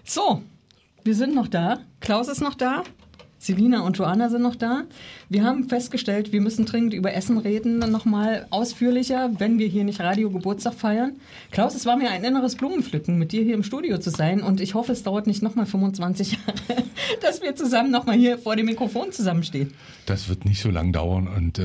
So, wir sind noch da. Klaus ist noch da. Selina und Joanna sind noch da. Wir haben festgestellt, wir müssen dringend über Essen reden, nochmal ausführlicher, wenn wir hier nicht Radio-Geburtstag feiern. Klaus, es war mir ein inneres Blumenpflücken, mit dir hier im Studio zu sein und ich hoffe, es dauert nicht nochmal 25 Jahre, dass wir zusammen nochmal hier vor dem Mikrofon zusammenstehen. Das wird nicht so lang dauern und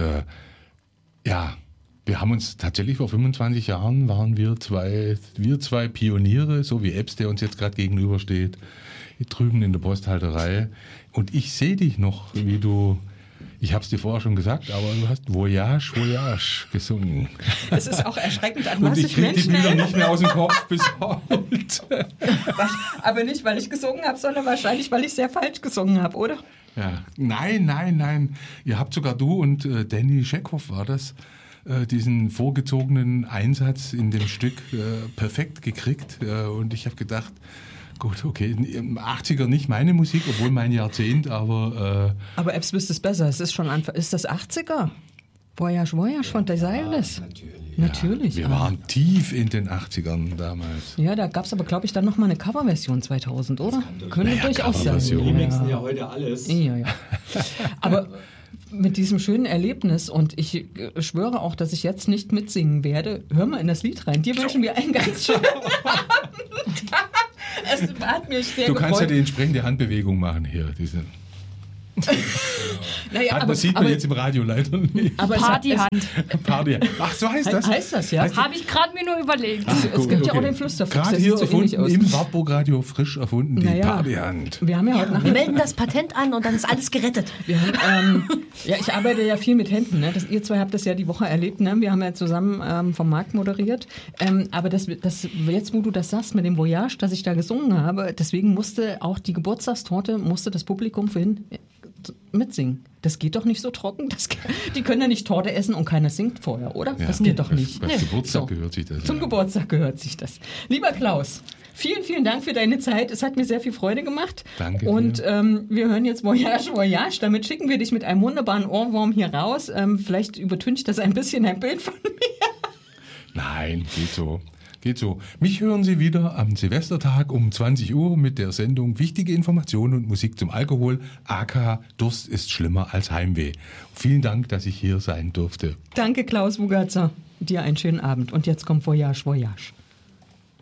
wir haben uns tatsächlich vor 25 Jahren, waren wir zwei Pioniere, so wie Epps, der uns jetzt gerade gegenübersteht, hier drüben in der Posthalterei. Und ich sehe dich noch, ich habe es dir vorher schon gesagt, aber du hast Voyage, Voyage gesungen. Es ist auch erschreckend, an was und ich kriege die Bilder nicht mehr aus dem Kopf bis heute. Aber nicht, weil ich gesungen habe, sondern wahrscheinlich, weil ich sehr falsch gesungen habe, oder? Ja, nein. Ihr habt sogar du und Danny Scheckhoff war das, diesen vorgezogenen Einsatz in dem Stück perfekt gekriegt. Und ich habe gedacht, gut, okay, im 80er nicht meine Musik, obwohl mein Jahrzehnt, aber... Aber Epps wüsste es besser, es ist schon ist das 80er? Voyage, Voyage von Desireless. Natürlich. Wir waren tief in den 80ern damals. Ja, da gab es aber, glaube ich, dann nochmal eine Coverversion 2000, oder? Könnte durchaus sein. Wir remixen ja heute alles. Ja. Aber mit diesem schönen Erlebnis, und ich schwöre auch, dass ich jetzt nicht mitsingen werde, hör mal in das Lied rein. Dir wünschen wir einen ganz schönen Abend. Es hat mich sehr Du gefreut. kannst ja die entsprechende Handbewegung machen hier, diese... Naja, das sieht man jetzt im Radio leider nicht. Aber Partyhand. Party. Ach, so heißt das? Heißt das, ja? Habe ich gerade mir nur überlegt. Es gibt ja auch den Flüsterfuchs. Gerade der hier sieht so ähnlich erfunden, aus. im Wartburg-Radio frisch erfunden, die Partyhand. Wir haben ja heute Wir Nachmittag... melden das Patent an und dann ist alles gerettet. Wir haben, ich arbeite ja viel mit Händen. Ne? Ihr zwei habt das ja die Woche erlebt. Ne? Wir haben ja zusammen vom Markt moderiert. Aber das jetzt, wo du das sagst mit dem Voyage, dass ich da gesungen habe, deswegen musste auch die Geburtstagstorte, das Publikum vorhin mitsingen. Das geht doch nicht so trocken. Die können ja nicht Torte essen und keiner singt vorher, oder? Ja, das geht doch nicht. Beim Geburtstag gehört sich das. Zum Geburtstag gehört sich das. Lieber Klaus, vielen, vielen Dank für deine Zeit. Es hat mir sehr viel Freude gemacht. Danke. Und wir hören jetzt Voyage, Voyage. Damit schicken wir dich mit einem wunderbaren Ohrwurm hier raus. Vielleicht übertüncht das ein bisschen ein Bild von mir. Nein, geht so. Mich hören Sie wieder am Silvestertag um 20 Uhr mit der Sendung Wichtige Informationen und Musik zum Alkohol, aka Durst ist schlimmer als Heimweh. Vielen Dank, dass ich hier sein durfte. Danke, Klaus Wugatzer. Dir einen schönen Abend. Und jetzt kommt Voyage, Voyage.